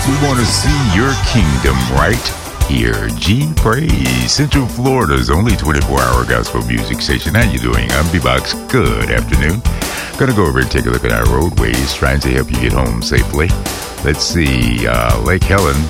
We want to see your kingdom right here. G Praise, Central Florida's only 24-hour gospel music station. How you doing? I'm B-Box. Good afternoon. Gonna go over and take a look at our roadways, trying to help you get home safely. Let's see, Lake Helen